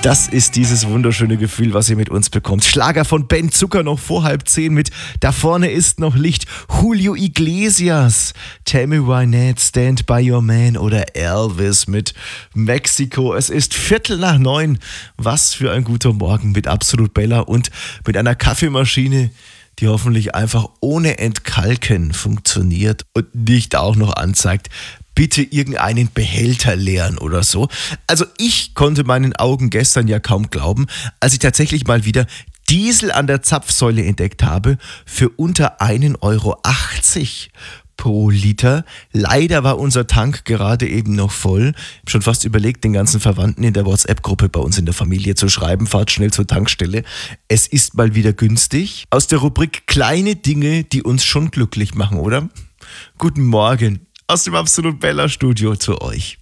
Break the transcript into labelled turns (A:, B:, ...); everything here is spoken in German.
A: Das ist dieses wunderschöne Gefühl, was ihr mit uns bekommt. Schlager von Ben Zucker noch vor 9:30 mit Da vorne ist noch Licht. Julio Iglesias, Tell Me Why Not, Stand By Your Man oder Elvis mit Mexiko. Es ist 8:45. Was für ein guter Morgen mit Absolut Bella und mit einer Kaffeemaschine, die hoffentlich einfach ohne Entkalken funktioniert und nicht auch noch anzeigt, bitte irgendeinen Behälter leeren oder so. Also ich konnte meinen Augen gestern ja kaum glauben, als ich tatsächlich mal wieder Diesel an der Zapfsäule entdeckt habe für unter 1,80 € pro Liter. Leider war unser Tank gerade eben noch voll. Ich habe schon fast überlegt, den ganzen Verwandten in der WhatsApp-Gruppe bei uns in der Familie zu schreiben, fahrt schnell zur Tankstelle. Es ist mal wieder günstig. Aus der Rubrik kleine Dinge, die uns schon glücklich machen, oder? Guten Morgen aus dem Absolut Bella Studio zu euch.